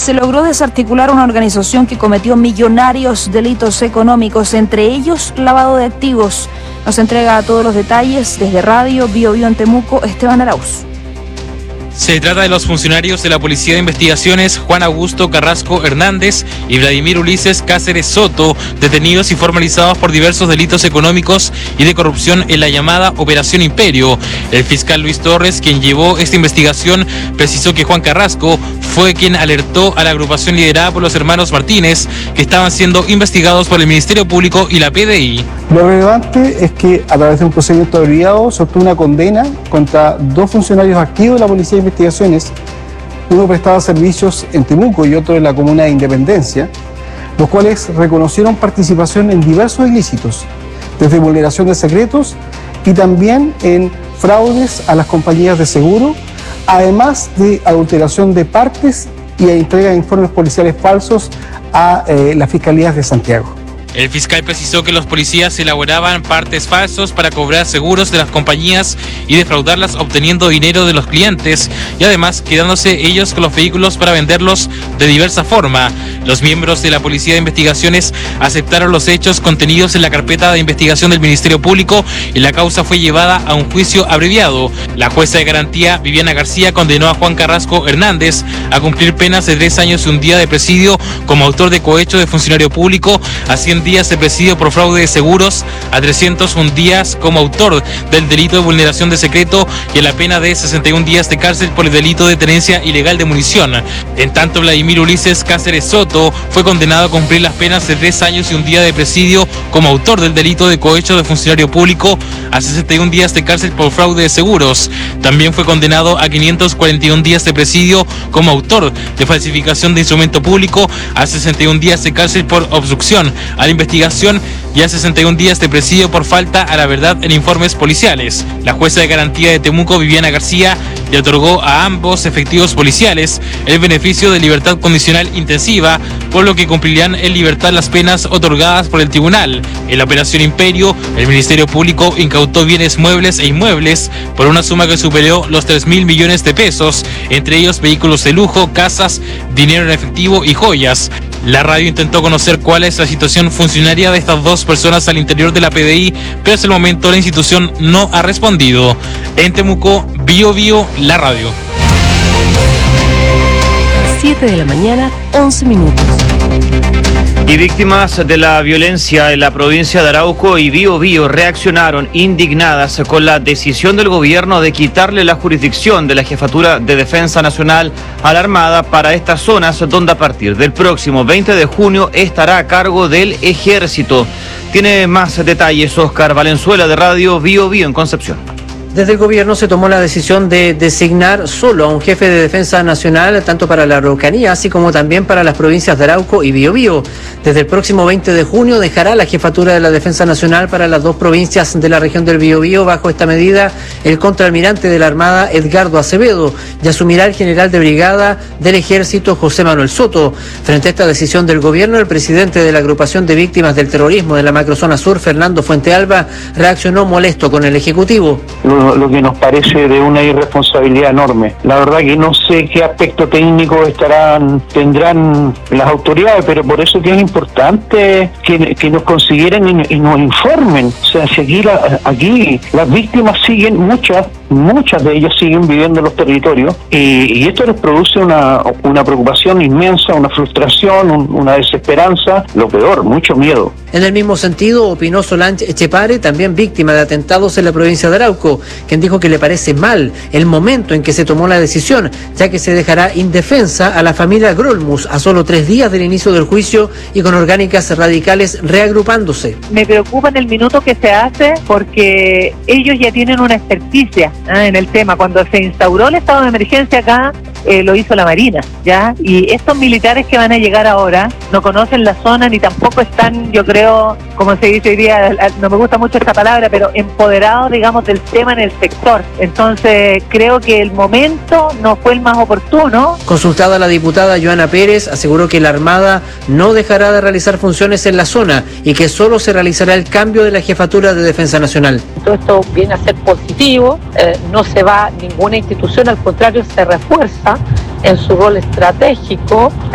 se logró desarticular una organización que cometió millonarios delitos económicos, entre ellos lavado de activos. Nos entrega todos los detalles desde Radio Bio Bio en Temuco, Esteban Arauz. Se trata de los funcionarios de la Policía de Investigaciones Juan Augusto Carrasco Hernández y Vladimir Ulises Cáceres Soto, detenidos y formalizados por diversos delitos económicos y de corrupción en la llamada Operación Imperio. El fiscal Luis Torres, quien llevó esta investigación, precisó que Juan Carrasco fue quien alertó a la agrupación liderada por los hermanos Martínez, que estaban siendo investigados por el Ministerio Público y la PDI. Lo relevante es que a través de un procedimiento abreviado se obtuvo una condena contra 2 funcionarios activos de la Policía de Investigaciones. Uno prestaba servicios en Temuco y otro en la comuna de Independencia, los cuales reconocieron participación en diversos ilícitos, desde vulneración de secretos y también en fraudes a las compañías de seguro, además de adulteración de partes y entrega de informes policiales falsos a las fiscalías de Santiago. El fiscal precisó que los policías elaboraban partes falsos para cobrar seguros de las compañías y defraudarlas obteniendo dinero de los clientes y además quedándose ellos con los vehículos para venderlos de diversa forma. Los miembros de la Policía de Investigaciones aceptaron los hechos contenidos en la carpeta de investigación del Ministerio Público y la causa fue llevada a un juicio abreviado. La jueza de garantía Viviana García condenó a Juan Carrasco Hernández a cumplir penas de 3 años y 1 día de presidio como autor de cohecho de funcionario público, a 100 días de presidio por fraude de seguros, a 301 días como autor del delito de vulneración de secreto y a la pena de 61 días de cárcel por el delito de tenencia ilegal de munición. En tanto, Vladimir Ulises Cáceres Soto fue condenado a cumplir las penas de 3 años y 1 día de presidio como autor del delito de cohecho de funcionario público, a 61 días de cárcel por fraude de seguros. También fue condenado a 541 días de presidio como autor de falsificación de instrumento público, a 61 días de cárcel por obstrucción a la investigación y a 61 días de presidio por falta a la verdad en informes policiales. La jueza de garantía de Temuco, Viviana García, le otorgó a ambos efectivos policiales el beneficio de libertad condicional intensiva, por lo que cumplirán en libertad las penas otorgadas por el tribunal. En la Operación Imperio, el Ministerio Público incautó bienes muebles e inmuebles por una suma que superó los 3.000 millones de pesos, entre ellos vehículos de lujo, casas, dinero en efectivo y joyas. La radio intentó conocer cuál es la situación funcionaria de estas 2 personas al interior de la PDI, pero hasta el momento la institución no ha respondido. En Temuco, Bio Bio, la radio. 7 de la mañana, 11 minutos. Y víctimas de la violencia en la provincia de Arauco y Biobío reaccionaron indignadas con la decisión del gobierno de quitarle la jurisdicción de la Jefatura de Defensa Nacional a la Armada para estas zonas, donde a partir del próximo 20 de junio estará a cargo del Ejército. Tiene más detalles Oscar Valenzuela de Radio Bio Bio en Concepción. Desde el gobierno se tomó la decisión de designar solo a un jefe de defensa nacional, tanto para la Araucanía, así como también para las provincias de Arauco y Biobío. Desde el próximo 20 de junio dejará la jefatura de la Defensa Nacional para las 2 provincias de la región del Biobío. Bajo esta medida, el contraalmirante de la Armada, Edgardo Acevedo, y asumirá el general de brigada del Ejército, José Manuel Soto. Frente a esta decisión del gobierno, el presidente de la agrupación de víctimas del terrorismo de la macrozona sur, Fernando Fuentealba, reaccionó molesto con el Ejecutivo. Lo que nos parece de una irresponsabilidad enorme. La verdad que no sé qué aspecto técnico tendrán las autoridades, pero por eso que es importante que nos consideren y nos informen. O sea, si aquí las víctimas siguen, muchas de ellas siguen viviendo en los territorios y esto les produce una preocupación inmensa, una frustración, una desesperanza, lo peor, mucho miedo. En el mismo sentido, opinó Solange Echepare, también víctima de atentados en la provincia de Arauco, quien dijo que le parece mal el momento en que se tomó la decisión, ya que se dejará indefensa a la familia Grolmus a solo 3 días del inicio del juicio y con orgánicas radicales reagrupándose. Me preocupa en el minuto que se hace porque ellos ya tienen una experticia en el tema. Cuando se instauró el estado de emergencia acá, lo hizo la Marina, ¿ya? Y estos militares que van a llegar ahora no conocen la zona ni tampoco están, yo creo, como se dice hoy día, no me gusta mucho esta palabra, pero empoderados, digamos, del tema en el sector. Entonces, creo que el momento no fue el más oportuno. Consultada la diputada Joana Pérez, aseguró que la Armada no dejará de realizar funciones en la zona y que solo se realizará el cambio de la Jefatura de Defensa Nacional. Todo esto viene a ser positivo, no se va ninguna institución, al contrario, se refuerza en su rol estratégico